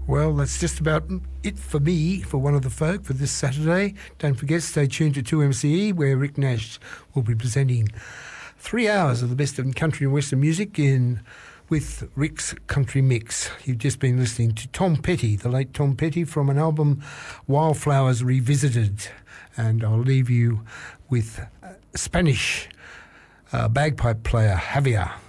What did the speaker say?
Well, that's just about it for me, for One of the Folk, for this Saturday. Don't forget, stay tuned to 2MCE, where Rick Nash will be presenting 3 hours of the best of country and western music with Rick's Country Mix. You've just been listening to Tom Petty, the late Tom Petty, from an album, Wildflowers Revisited. And I'll leave you with Spanish bagpipe player Javier.